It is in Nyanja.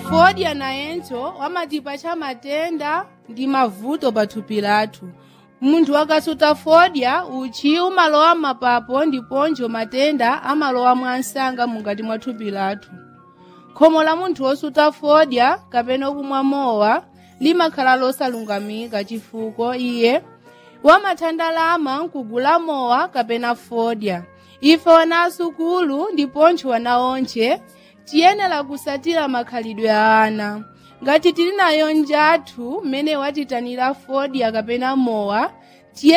fodya nayenso wamatipacha matenda ndi mavuto pathupi lathu. Munthu akasuta fodya uchi umalowa mapapo ndiponso matenda amalowa mwansanga mungati mwa thupi lathu. Khomo la munthu wosuta fodya kapena kumwa mowa limakhala losalungamika chifukwa iye wamathandalama nkugula mowa kapena fodya. Ife wana asukulu ndiponso wana onche tiyenera kusatira makhalidwe a ana. Ngati tili nayo njathu mmene watitanira fodya kapena mowa